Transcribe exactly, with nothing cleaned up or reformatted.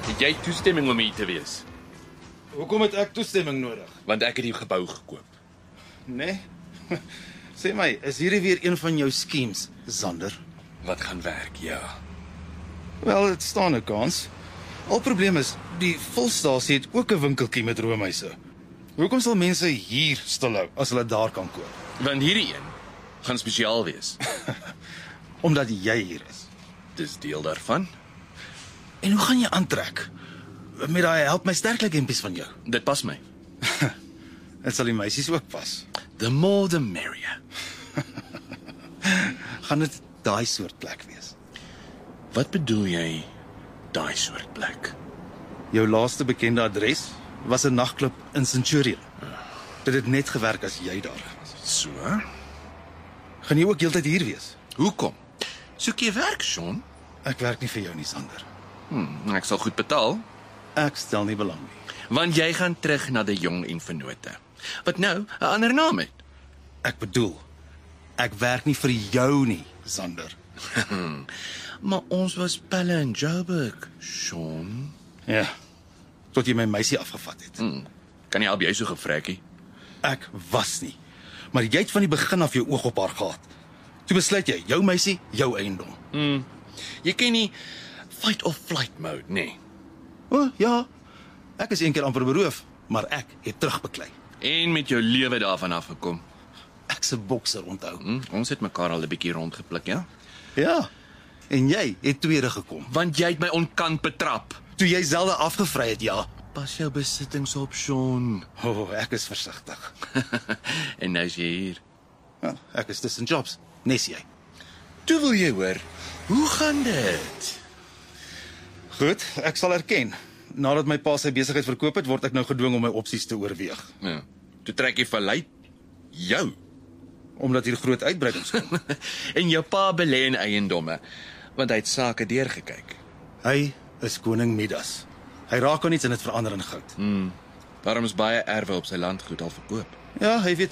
Het jy toestemming om hier te wees? Hoekom het ek toestemming nodig? Want ek het die gebou gekoop. Nee? Sê my, is hierdie weer een van jou schemes, Zander? Wat gaan werk, ja. Wel, dit staan 'n kans. Al probleem is, die volstasie het ook 'n winkeltjie met roomhuise. Hoekom sal mense hier stilhou as hulle daar kan koop? Want hierdie een gaan spesiaal wees. Omdat jy hier is. Dis deel daarvan. En hoe gaan jy aantrek? Met daai help my sterklik hempies van jou. Dit pas my. Dit sal die meisies ook pas. The more the merrier. Gaan dit daai soort plek wees? Wat bedoel jy, daai soort plek? Jou laaste bekende adres was 'n nagklub in Centurion. Dit het net gewerk as jy daar was. So? Gaan jy ook heeltyd hier wees? Hoekom? Soek jy werk, Sean? Ek werk nie vir jou nie, Sander. Hmm, ek sal goed betaal. Ek stel nie belang nie. Want jy gaan terug na die Jong en Vennote. Wat nou 'n ander naam het. Ek bedoel, ek werk nie vir jou nie, Sander. Maar ons was pelle in Joburg, Sean. Ja, tot jy my meisie afgevat het. Hmm, kan nie help jy so gevrekkie. Ek was nie. Maar jy het van die begin af jou oog op haar gehad. Toe besluit jy, jou meisie, jou eiendom. Hmm, jy ken nie fight or flight mode, nee. O, oh, ja. Ek is een keer amper beroof, maar ek het terugbeklei. En met jou lewe daarvan afgekom. Ek's 'n bokser, onthou. Hmm, ons het mekaar al 'n bietjie rondgepluk, ja? Ja. En jy het tweede gekom. Want jy het my onkant betrap. Toe jy Zelda afgevry het, ja. Pas jou besittings op, Sean. O, oh, ek is versigtig. En nou is jy hier. Ja, ek is tussen jobs. Nes jy. Toe wil jy hoor, hoe gaan dit? Goed, ek sal erken. Nadat my pa sy besigheid verkoop het, word ek nou gedwing om my opsies te oorweeg. Ja. Toe trek jy verlei jou. Omdat hier groot uitbreidings kom. En jou pa belê in eiendomme, want hy het sake deurgekyk. Hy is koning Midas. Hy raak aan iets en dit verander in goud. Hmm. Daarom is baie erwe op sy landgoed al verkoop. Ja, hy weet